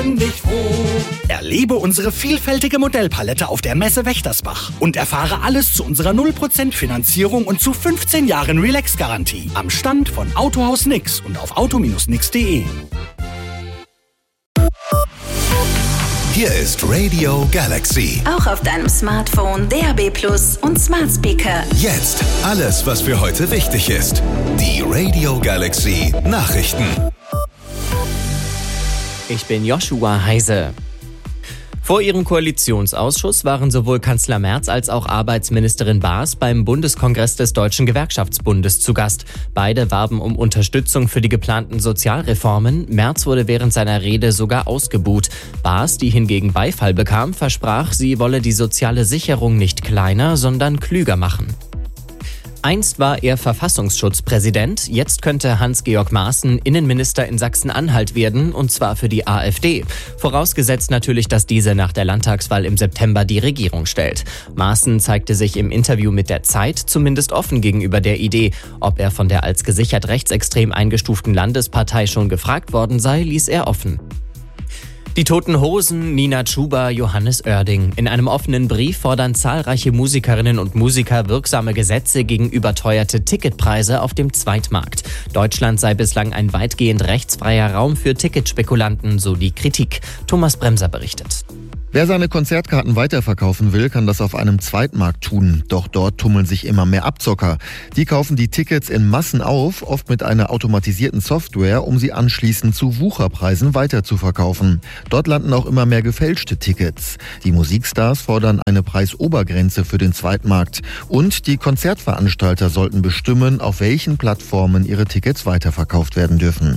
ständig froh. Erlebe unsere vielfältige Modellpalette auf der Messe Wächtersbach und erfahre alles zu unserer 0% Finanzierung und zu 15 Jahren Relax-Garantie am Stand von Autohaus Nix und auf auto-nix.de. Hier ist Radio Galaxy. Auch auf deinem Smartphone, DAB+ und Smart Speaker. Jetzt alles, was für heute wichtig ist. Die Radio Galaxy Nachrichten. Ich bin Joshua Heise. Vor ihrem Koalitionsausschuss waren sowohl Kanzler Merz als auch Arbeitsministerin Baas beim Bundeskongress des Deutschen Gewerkschaftsbundes zu Gast. Beide warben um Unterstützung für die geplanten Sozialreformen. Merz wurde während seiner Rede sogar ausgebuht. Baas, die hingegen Beifall bekam, versprach, sie wolle die soziale Sicherung nicht kleiner, sondern klüger machen. Einst war er Verfassungsschutzpräsident, jetzt könnte Hans-Georg Maaßen Innenminister in Sachsen-Anhalt werden, und zwar für die AfD. Vorausgesetzt natürlich, dass diese nach der Landtagswahl im September die Regierung stellt. Maaßen zeigte sich im Interview mit der Zeit zumindest offen gegenüber der Idee. Ob er von der als gesichert rechtsextrem eingestuften Landespartei schon gefragt worden sei, ließ er offen. Die Toten Hosen, Nina Chuba, Johannes Oerding. In einem offenen Brief fordern zahlreiche Musikerinnen und Musiker wirksame Gesetze gegen überteuerte Ticketpreise auf dem Zweitmarkt. Deutschland sei bislang ein weitgehend rechtsfreier Raum für Ticketspekulanten, so die Kritik. Thomas Bremser berichtet. Wer seine Konzertkarten weiterverkaufen will, kann das auf einem Zweitmarkt tun. Doch dort tummeln sich immer mehr Abzocker. Die kaufen die Tickets in Massen auf, oft mit einer automatisierten Software, um sie anschließend zu Wucherpreisen weiterzuverkaufen. Dort landen auch immer mehr gefälschte Tickets. Die Musikstars fordern eine Preisobergrenze für den Zweitmarkt. Und die Konzertveranstalter sollten bestimmen, auf welchen Plattformen ihre Tickets weiterverkauft werden dürfen.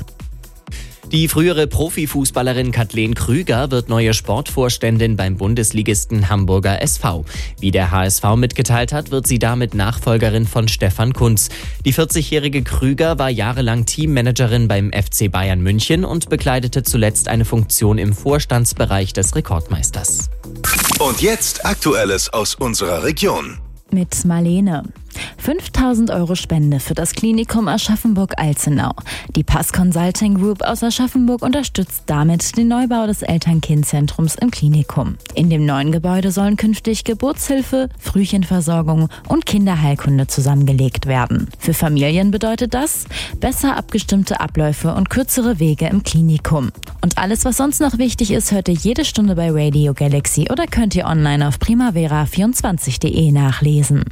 Die frühere Profifußballerin Kathleen Krüger wird neue Sportvorständin beim Bundesligisten Hamburger SV. Wie der HSV mitgeteilt hat, wird sie damit Nachfolgerin von Stefan Kuntz. Die 40-jährige Krüger war jahrelang Teammanagerin beim FC Bayern München und bekleidete zuletzt eine Funktion im Vorstandsbereich des Rekordmeisters. Und jetzt Aktuelles aus unserer Region. Mit Marlene. 5.000 € Spende für das Klinikum Aschaffenburg-Alzenau. Die Pass Consulting Group aus Aschaffenburg unterstützt damit den Neubau des Eltern-Kind-Zentrums im Klinikum. In dem neuen Gebäude sollen künftig Geburtshilfe, Frühchenversorgung und Kinderheilkunde zusammengelegt werden. Für Familien bedeutet das besser abgestimmte Abläufe und kürzere Wege im Klinikum. Und alles, was sonst noch wichtig ist, hört ihr jede Stunde bei Radio Galaxy oder könnt ihr online auf primavera24.de nachlesen.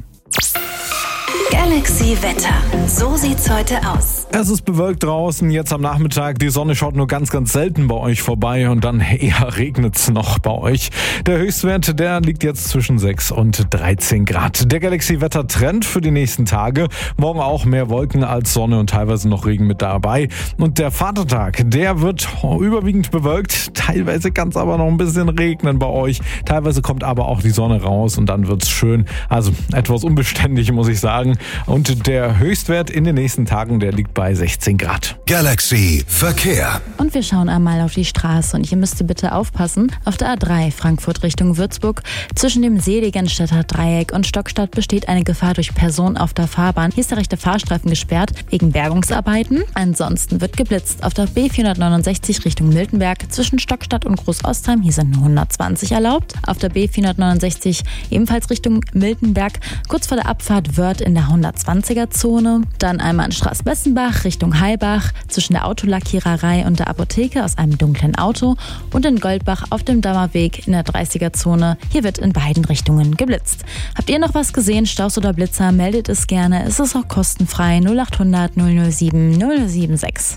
Galaxy Wetter. So sieht's heute aus. Es ist bewölkt draußen, jetzt am Nachmittag. Die Sonne schaut nur ganz, ganz selten bei euch vorbei und dann eher regnet's noch bei euch. Der Höchstwert, der liegt jetzt zwischen 6 und 13 Grad. Der Galaxy-Wetter-Trend für die nächsten Tage. Morgen auch mehr Wolken als Sonne und teilweise noch Regen mit dabei. Und der Vatertag, der wird überwiegend bewölkt. Teilweise kann es aber noch ein bisschen regnen bei euch. Teilweise kommt aber auch die Sonne raus und dann wird's schön. Also etwas unbeständig, muss ich sagen. Und der Höchstwert in den nächsten Tagen, der liegt bei 16 Grad. Galaxy Verkehr. Und wir schauen einmal auf die Straße und ihr müsst bitte aufpassen. Auf der A3 Frankfurt Richtung Würzburg zwischen dem Seligenstädter Dreieck und Stockstadt besteht eine Gefahr durch Personen auf der Fahrbahn. Hier ist der rechte Fahrstreifen gesperrt wegen Bergungsarbeiten. Ansonsten wird geblitzt auf der B469 Richtung Miltenberg zwischen Stockstadt und Großostheim. Hier sind nur 120 erlaubt. Auf der B469 ebenfalls Richtung Miltenberg kurz vor der Abfahrt Wörth in der 120er-Zone. Dann einmal in Straßbessenbach Richtung Heilbach zwischen der Autolackiererei und der Apotheke aus einem dunklen Auto und in Goldbach auf dem Dammerweg in der 30er-Zone. Hier wird in beiden Richtungen geblitzt. Habt ihr noch was gesehen, Staus oder Blitzer, meldet es gerne. Es ist auch kostenfrei 0800 007 076.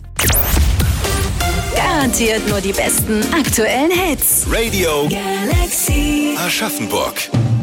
Garantiert nur die besten aktuellen Hits. Radio Galaxy Aschaffenburg.